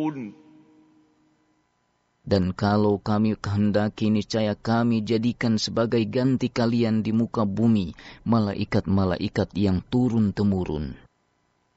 Dan kalau kami kehendaki, niscaya kami jadikan sebagai ganti kalian di muka bumi malaikat-malaikat yang turun-temurun.